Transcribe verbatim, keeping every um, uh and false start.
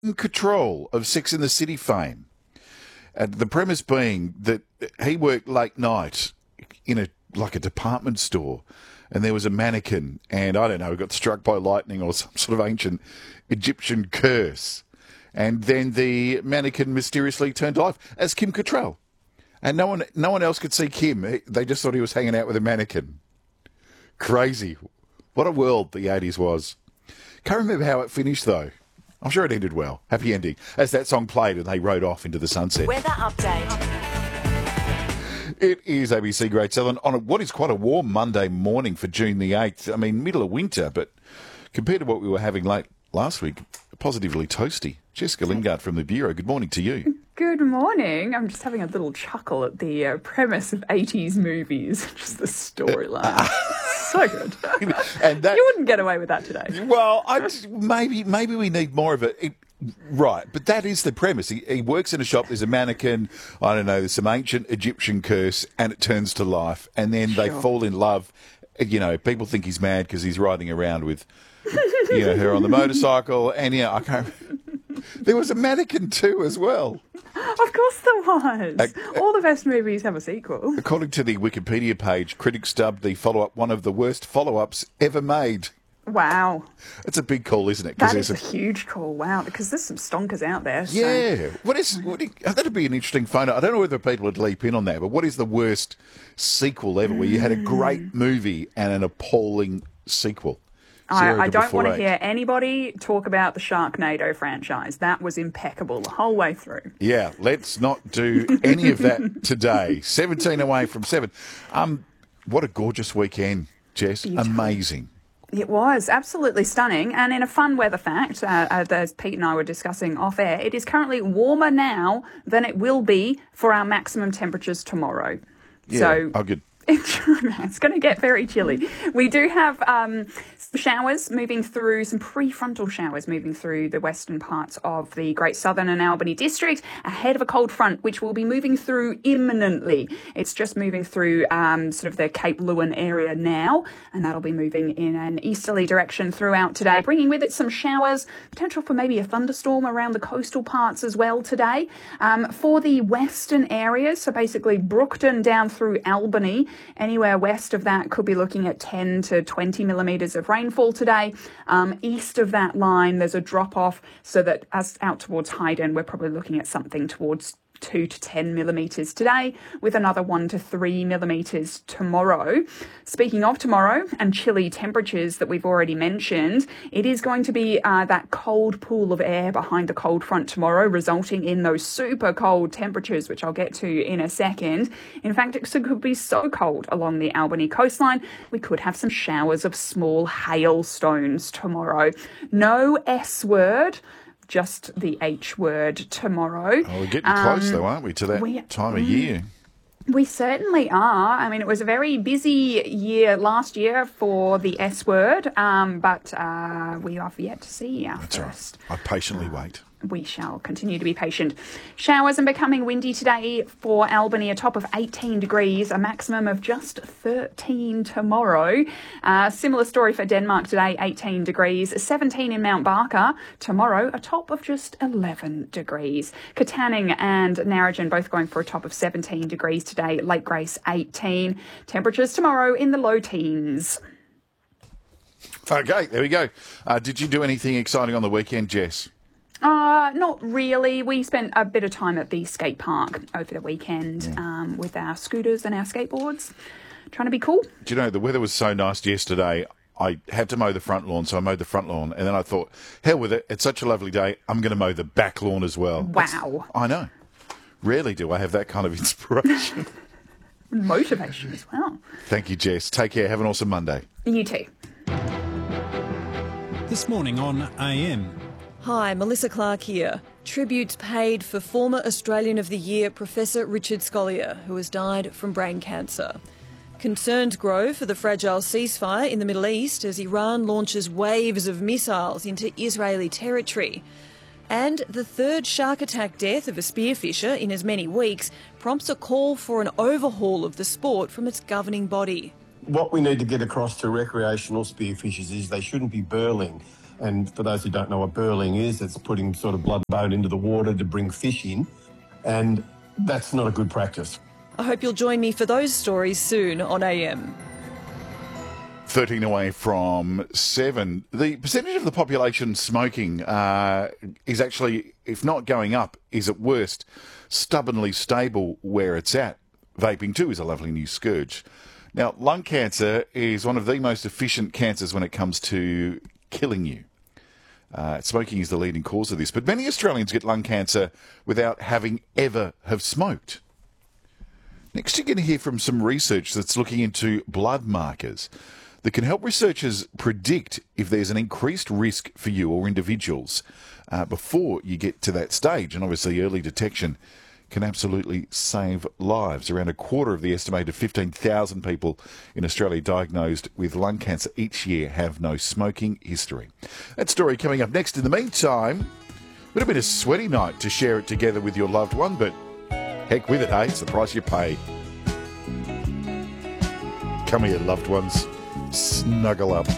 Cattrall of Sex and the City fame. And the premise being that he worked late night in a like a department store, and there was a mannequin, and I don't know, got struck by lightning or some sort of ancient Egyptian curse, and then the mannequin mysteriously turned to life as Kim Cattrall, and no one, no one else could see Kim. They just thought he was hanging out with a mannequin. Crazy! What a world the eighties was. Can't remember how it finished though. I'm sure it ended well. Happy ending. As that song played and they rode off into the sunset. Weather update. It is A B C Great Southern on what is quite a warm Monday morning for June the eighth. I mean, middle of winter, but compared to what we were having late last week, positively toasty. Jessica Lingard from the Bureau, good morning to you. Good morning. I'm just having a little chuckle at the uh, premise of eighties movies, just the storyline. So good. And that, you wouldn't get away with that today. Well, I, maybe maybe we need more of it. it right, but that is the premise. He, he works in a shop, there's a mannequin, I don't know, there's some ancient Egyptian curse, and it turns to life, and then they Sure. fall in love. You know, people think he's mad because he's riding around with, you know, her on the motorcycle, and yeah, I can't... There was a mannequin too as well. Of course there was. Uh, All the best movies have a sequel. According to the Wikipedia page, critics dubbed the follow-up one of the worst follow-ups ever made. Wow. It's a big call, isn't it? That is a, a huge call, wow, because there's some stonkers out there. So. Yeah. What is? What do you, that'd be an interesting phone. I don't know whether people would leap in on that, but what is the worst sequel ever where you had a great movie and an appalling sequel? I, I don't want to hear anybody talk about the Sharknado franchise. That was impeccable the whole way through. Yeah, let's not do any of that today. seventeen away from seven. Um, what a gorgeous weekend, Jess. Beautiful. Amazing. It was absolutely stunning. And in a fun weather fact, uh, as Pete and I were discussing off air, it is currently warmer now than it will be for our maximum temperatures tomorrow. Yeah, so I'll get... It's going to get very chilly. We do have um, showers moving through, some prefrontal showers moving through the western parts of the Great Southern and Albany district ahead of a cold front, which will be moving through imminently. It's just moving through um, sort of the Cape Leeuwin area now, and that'll be moving in an easterly direction throughout today, bringing with it some showers, potential for maybe a thunderstorm around the coastal parts as well today. Um, for the western areas, so basically Brookton down through Albany, anywhere west of that could be looking at ten to twenty millimetres of rainfall today. Um, east of that line, there's a drop-off, so that as out towards Hayden, we're probably looking at something towards two to ten millimetres today, with another one to three millimetres tomorrow. Speaking of tomorrow and chilly temperatures that we've already mentioned, it is going to be uh, that cold pool of air behind the cold front tomorrow, resulting in those super cold temperatures, which I'll get to in a second. In fact, it could be so cold along the Albany coastline, we could have some showers of small hailstones tomorrow. No S word, just the H word tomorrow. Oh, we're getting um, close though, aren't we, to that we, time of year? We certainly are. I mean, it was a very busy year last year for the S word, um, but uh, we have yet to see our That's first. Right. I patiently uh, wait. We shall continue to be patient. Showers and becoming windy today for Albany, a top of eighteen degrees, a maximum of just thirteen tomorrow. Uh, similar story for Denmark today, eighteen degrees, seventeen in Mount Barker. Tomorrow, a top of just eleven degrees. Katanning and Narrogin both going for a top of seventeen degrees today. Lake Grace, eighteen. Temperatures tomorrow in the low teens. Okay, there we go. Uh, did you do anything exciting on the weekend, Jess? Uh, not really. We spent a bit of time at the skate park over the weekend mm. um, with our scooters and our skateboards, trying to be cool. Do you know, the weather was so nice yesterday, I had to mow the front lawn, so I mowed the front lawn, and then I thought, hell with it, it's such a lovely day, I'm going to mow the back lawn as well. Wow. It's, I know. Rarely do I have that kind of inspiration. Motivation as well. Thank you, Jess. Take care. Have an awesome Monday. You too. This morning on A M. Hi, Melissa Clark here. Tributes paid for former Australian of the Year Professor Richard Scolyer, who has died from brain cancer. Concerns grow for the fragile ceasefire in the Middle East as Iran launches waves of missiles into Israeli territory. And the third shark attack death of a spearfisher in as many weeks prompts a call for an overhaul of the sport from its governing body. What we need to get across to recreational spearfishers is they shouldn't be burling And for those who don't know what burling is, it's putting sort of blood bone into the water to bring fish in. And that's not a good practice. I hope you'll join me for those stories soon on A M. thirteen away from seven. The percentage of the population smoking uh, is actually, if not going up, is at worst stubbornly stable where it's at. Vaping too is a lovely new scourge. Now, lung cancer is one of the most efficient cancers when it comes to killing you. Uh, smoking is the leading cause of this, but many Australians get lung cancer without having ever have smoked. Next, you're going to hear from some research that's looking into blood markers that can help researchers predict if there's an increased risk for you or individuals uh, before you get to that stage. And obviously, early detection can absolutely save lives. Around a quarter of the estimated fifteen thousand people in Australia diagnosed with lung cancer each year have no smoking history. That story coming up next. In the meantime, would have been a sweaty night to share it together with your loved one, but heck with it, hey? It's the price you pay. Come here, loved ones. Snuggle up.